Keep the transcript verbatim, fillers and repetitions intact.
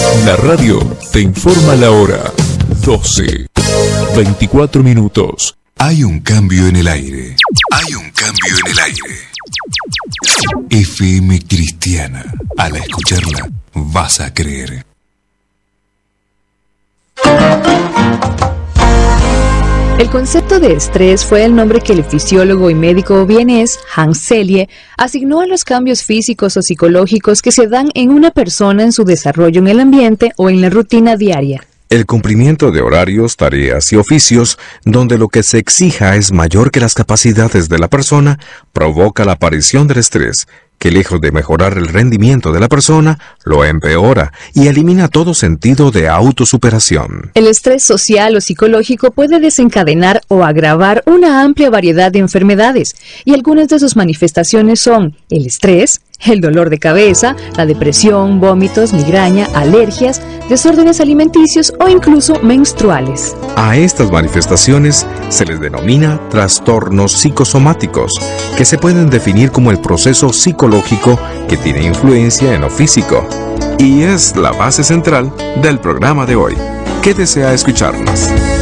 La radio te informa la hora. doce, veinticuatro minutos. Hay un cambio en el aire. Hay un cambio en el aire. F M Cristiana. Al escucharla, vas a creer. El concepto de estrés fue el nombre que el fisiólogo y médico vienés Hans Selye asignó a los cambios físicos o psicológicos que se dan en una persona en su desarrollo en el ambiente o en la rutina diaria. El cumplimiento de horarios, tareas y oficios, donde lo que se exija es mayor que las capacidades de la persona, provoca la aparición del estrés, que lejos de mejorar el rendimiento de la persona, lo empeora y elimina todo sentido de autosuperación. El estrés social o psicológico puede desencadenar o agravar una amplia variedad de enfermedades, y algunas de sus manifestaciones son el estrés, el dolor de cabeza, la depresión, vómitos, migraña, alergias, desórdenes alimenticios o incluso menstruales. A estas manifestaciones se les denomina trastornos psicosomáticos, que se pueden definir como el proceso psicológico que tiene influencia en lo físico, y es la base central del programa de hoy. Quédese a escucharnos.